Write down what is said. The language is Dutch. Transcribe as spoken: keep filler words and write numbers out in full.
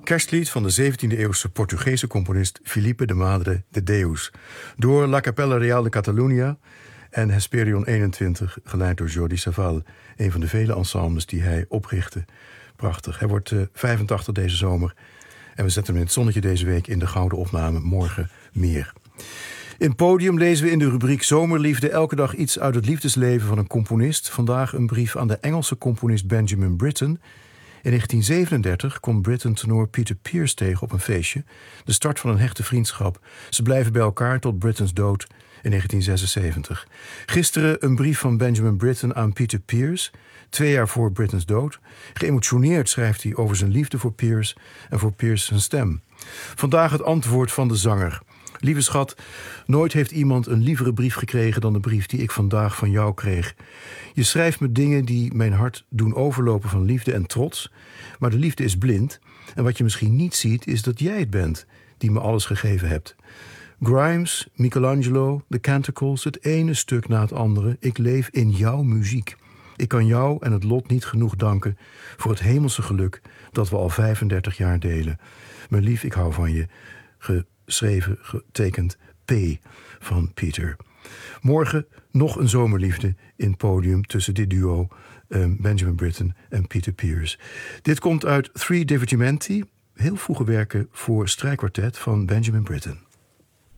Kerstlied van de zeventiende-eeuwse Portugese componist Filipe de Madre de Deus. Door La Capella Real de Catalunya en Hesperion eenentwintig, geleid door Jordi Savall. Een van de vele ensembles die hij oprichtte. Prachtig. Hij wordt uh, vijfentachtig deze zomer. En we zetten hem in het zonnetje deze week in de gouden opname. Morgen meer. In Podium lezen we in de rubriek Zomerliefde elke dag iets uit het liefdesleven van een componist. Vandaag een brief aan de Engelse componist Benjamin Britten. In negentien zevenendertig komt Britten tenor Peter Pears tegen op een feestje. De start van een hechte vriendschap. Ze blijven bij elkaar tot Brittens dood in negentien zesenzeventig. Gisteren een brief van Benjamin Britten aan Peter Pears, twee jaar voor Brittens dood. Geëmotioneerd schrijft hij over zijn liefde voor Pears en voor Pears zijn stem. Vandaag het antwoord van de zanger. Lieve schat, nooit heeft iemand een lievere brief gekregen dan de brief die ik vandaag van jou kreeg. Je schrijft me dingen die mijn hart doen overlopen van liefde en trots. Maar de liefde is blind. En wat je misschien niet ziet is dat jij het bent die me alles gegeven hebt. Grimes, Michelangelo, The Canticles, het ene stuk na het andere. Ik leef in jouw muziek. Ik kan jou en het lot niet genoeg danken voor het hemelse geluk dat we al vijfendertig jaar delen. Mijn lief, ik hou van je. Geschreven, getekend P van Peter. Morgen nog een zomerliefde in Podium tussen dit duo um, Benjamin Britten en Peter Pears. Dit komt uit Three Divertimenti, heel vroege werken voor strijkkwartet van Benjamin Britten.